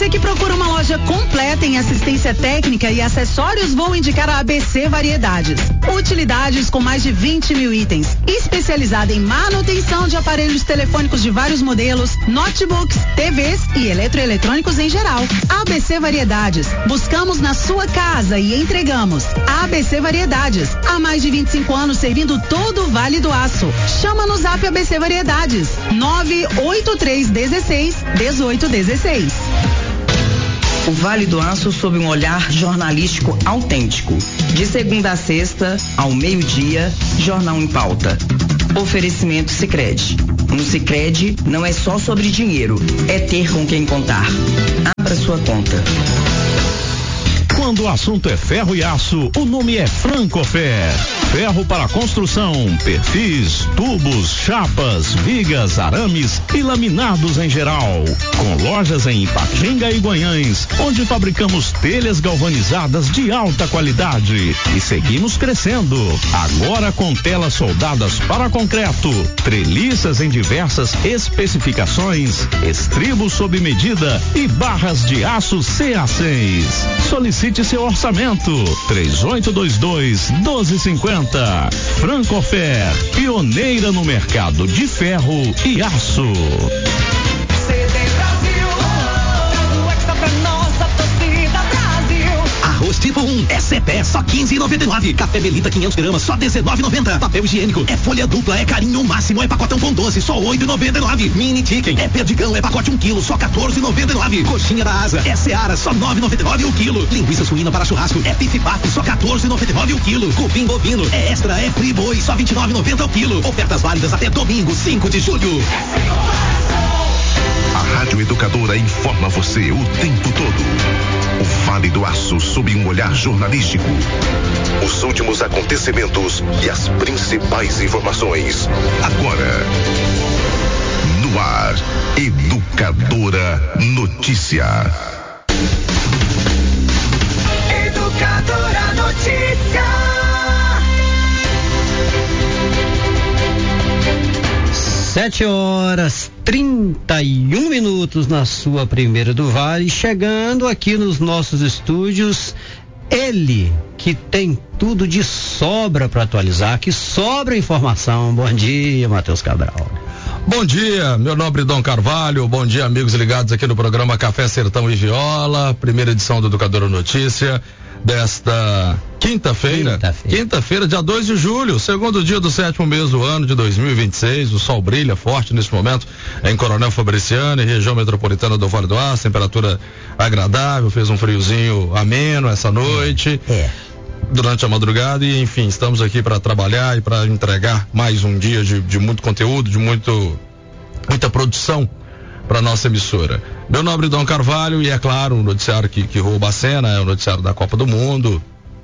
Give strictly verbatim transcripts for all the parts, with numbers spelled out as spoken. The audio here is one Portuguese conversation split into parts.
que procura uma loja completa em assistência técnica e acessórios, vou indicar a A B C Variedades. Utilidades com mais de vinte mil itens, especializada em manutenção de aparelhos telefônicos de vários modelos, notebooks, T Vs e eletroeletrônicos em geral. A B C Variedades. Buscamos na sua casa e entregamos. A B C Variedades. Há mais de vinte e cinco anos servindo todo o Vale do Aço. Chama no Zap A B C Variedades. nove oito três um seis, um oito um seis. O Vale do Aço sob um olhar jornalístico autêntico. De segunda a sexta, ao meio-dia, Jornal em Pauta. Oferecimento Sicredi. No Sicredi não é só sobre dinheiro, é ter com quem contar. Abra sua conta. Quando o assunto é ferro e aço, o nome é Francofer. Ferro para construção, perfis, tubos, chapas, vigas, arames e laminados em geral. Com lojas em Ipatinga e Guanhães, onde fabricamos telhas galvanizadas de alta qualidade. E seguimos crescendo. Agora com telas soldadas para concreto, treliças em diversas especificações, estribos sob medida e barras de aço C A seis. Solicite seu orçamento. três oito dois dois, um dois cinco zero. Francofer, pioneira no mercado de ferro e aço. Arroz tipo um é Cepé, só quinze e noventa e nove. Café Belita quinhentos gramas, só dezenove e noventa. Papel higiênico é folha dupla, é carinho máximo, é pacotão com doce, só oito e noventa e nove. Mini chicken é perdigão, é pacote um quilo, só quatorze e noventa e nove. Coxinha da asa é Seara, só nove e noventa e nove o quilo. Linguiça suína para churrasco é Pif Paf, só quatorze e noventa e nove o quilo. Cupim bovino é Extra, é Free Boi, só vinte e nove e noventa o quilo. Ofertas válidas até domingo, cinco de julho. A Rádio Educadora informa você o tempo todo. O Vale do Aço sob um olhar jornalístico. Os últimos acontecimentos e as principais informações. Agora, no ar, Educadora Notícia. Educadora Notícia. Sete horas trinta e um minutos na sua primeira do Vale, chegando aqui nos nossos estúdios, ele que tem tudo de sobra para atualizar, que sobra informação. Bom dia, Matheus Cabral. Bom dia, meu nobre Dom Carvalho, bom dia, amigos ligados aqui no programa Café Sertão e Viola, primeira edição do Educadora Notícia, desta quinta-feira, quinta-feira, quinta-feira, dia dois de julho, segundo dia do sétimo mês do ano de dois mil e vinte e seis. O sol brilha forte neste momento em Coronel Fabriciano, região metropolitana do Vale do Aço, temperatura agradável, fez um friozinho ameno essa noite. É. Durante a madrugada e, enfim, estamos aqui para trabalhar e para entregar mais um dia de, de muito conteúdo, de muito, muita produção para nossa emissora. Meu nobre Dom Carvalho, e é claro, um noticiário que, que rouba a cena, é o noticiário da Copa do Mundo.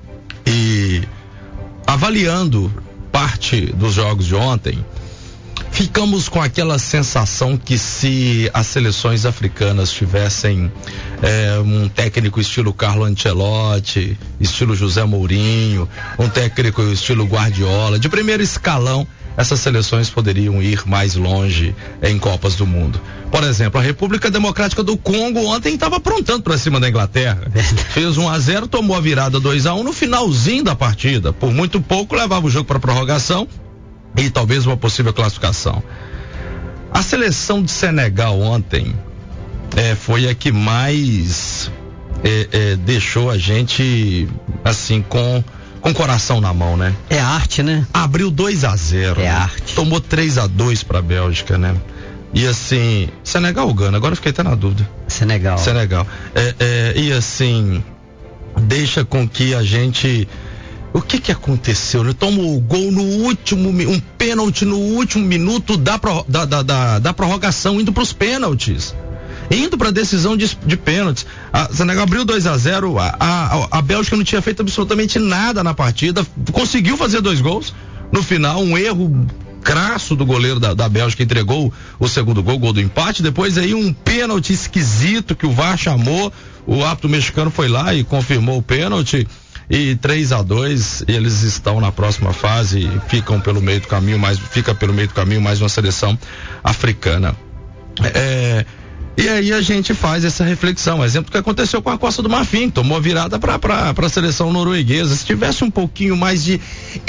E avaliando parte dos jogos de ontem, ficamos com aquela sensação que se as seleções africanas tivessem é, um técnico estilo Carlo Ancelotti, estilo José Mourinho, um técnico estilo Guardiola, de primeiro escalão, essas seleções poderiam ir mais longe em Copas do Mundo. Por exemplo, a República Democrática do Congo ontem estava aprontando para cima da Inglaterra. Fez um a zero, tomou a virada dois a um no finalzinho da partida. Por muito pouco levava o jogo para prorrogação e talvez uma possível classificação. A seleção de Senegal ontem é, foi a que mais é, é, deixou a gente assim com com o coração na mão, né? É arte, né? Abriu dois a zero. É né? arte. Tomou três a dois para a Bélgica, né? E assim, Senegal ou Gana? Agora eu fiquei até na dúvida. Senegal. Senegal. É, é, e assim, deixa com que a gente... O que que aconteceu? Ele tomou o gol no último, um pênalti no último minuto da, da, da, da, da prorrogação, indo para os pênaltis. Indo para a decisão de, de pênaltis. A Senegal abriu dois a zero, a, a, a Bélgica não tinha feito absolutamente nada na partida, conseguiu fazer dois gols. No final, um erro crasso do goleiro da, da Bélgica, entregou o segundo gol, gol do empate. Depois aí um pênalti esquisito que o V A R chamou, o árbitro mexicano foi lá e confirmou o pênalti. E três a dois, eles estão na próxima fase, ficam pelo meio do caminho, mais, fica pelo meio do caminho mais uma seleção africana. É, E aí a gente faz essa reflexão, exemplo do que aconteceu com a Costa do Marfim, tomou virada para a seleção norueguesa. Se tivesse um pouquinho mais de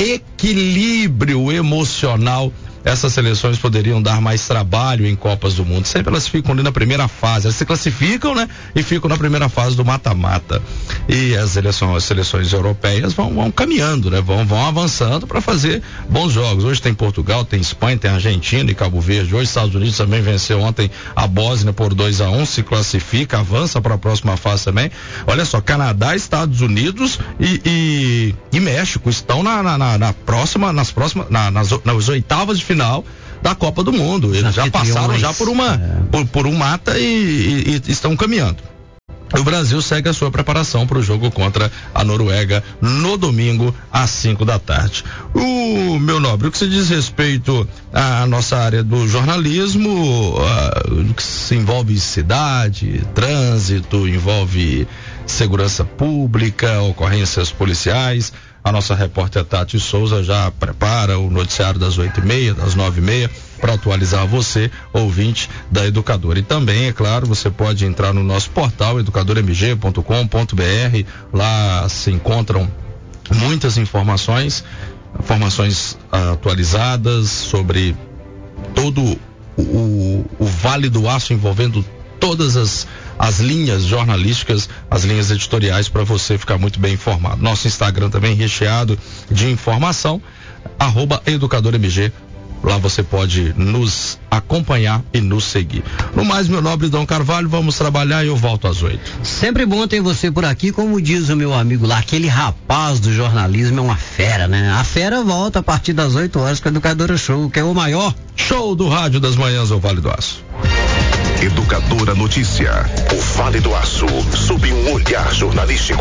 equilíbrio emocional, essas seleções poderiam dar mais trabalho em Copas do Mundo. Sempre elas ficam ali na primeira fase, elas se classificam, né? E ficam na primeira fase do mata-mata. E as seleções, as seleções europeias vão, vão caminhando, né? Vão, vão avançando para fazer bons jogos. Hoje tem Portugal, tem Espanha, tem Argentina e Cabo Verde. Hoje Estados Unidos também venceu ontem a Bósnia por dois a um, se classifica, avança para a próxima fase também. Olha só, Canadá, Estados Unidos e, e, e México estão na, na, na, na próxima, nas próximas, na, nas, nas oitavas de final da Copa do Mundo. Eles já passaram já por uma é. por, por um mata e, e, e estão caminhando. O Brasil segue a sua preparação para o jogo contra a Noruega no domingo às cinco da tarde. O meu nobre, o que se diz respeito à nossa área do jornalismo, uh, que se envolve cidade, trânsito, envolve segurança pública, ocorrências policiais. A nossa repórter Tati Souza já prepara o noticiário das oito e meia, das nove e meia, para atualizar você, ouvinte da Educadora. E também, é claro, você pode entrar no nosso portal educador m g ponto com ponto b r. Lá se encontram muitas informações, informações uh, atualizadas sobre todo o, o, o Vale do Aço, envolvendo todas as, as linhas jornalísticas, as linhas editoriais, para você ficar muito bem informado. Nosso Instagram também recheado de informação, arroba EducadorMG. Lá você pode nos acompanhar e nos seguir. No mais, meu nobre Dom Carvalho, vamos trabalhar e eu volto às oito. Sempre bom ter você por aqui, como diz o meu amigo lá, aquele rapaz do jornalismo é uma fera, né? A fera volta a partir das oito horas com a Educadora Show, que é o maior show do rádio das manhãs do Vale do Aço. Educadora Notícia, o Vale do Aço, sob um olhar jornalístico.